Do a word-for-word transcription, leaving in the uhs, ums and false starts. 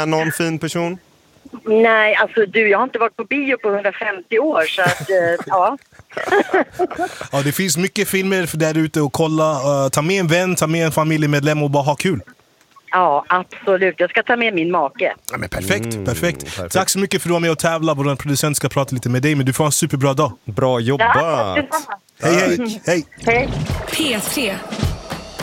med någon fin person? Nej, alltså du, jag har inte varit på bio på hundrafemtio år, så att, eh, ja. Ja, det finns mycket filmer där ute att kolla. Uh, ta med en vän, ta med en familjemedlem och bara ha kul. Ja, absolut. Jag ska ta med min make. Ja, men perfekt, Mm, perfekt, perfekt. Tack så mycket för att du var med och tävla. Vår producent ska prata lite med dig, men du får ha en superbra dag. Bra jobbat! Ja, detsamma. Hej, hej, hej. Hej. P tre